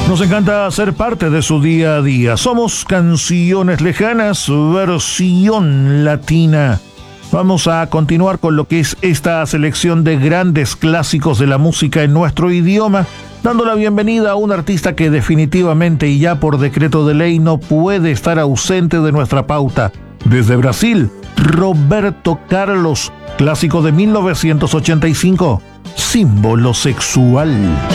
Nos encanta ser parte de su día a día. Somos Canciones Lejanas, versión latina. Vamos a continuar con lo que es esta selección de grandes clásicos de la música en nuestro idioma, dando la bienvenida a un artista que definitivamente y ya por decreto de ley no puede estar ausente de nuestra pauta. Desde Brasil, Roberto Carlos, clásico de 1985, Símbolo Sexual.